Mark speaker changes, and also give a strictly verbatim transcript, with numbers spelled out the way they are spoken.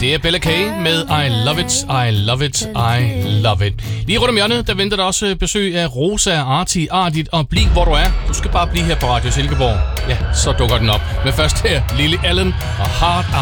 Speaker 1: Det er Bella K med I Love It, I Love It, I Love It. Lige rundt om hjørnet, der venter der også besøg af Rosa, Arti, Ardit og bliv hvor du er. Du skal bare blive her på Radio Silkeborg. Ja, så dukker den op. Men først her, Lily Allen og Hard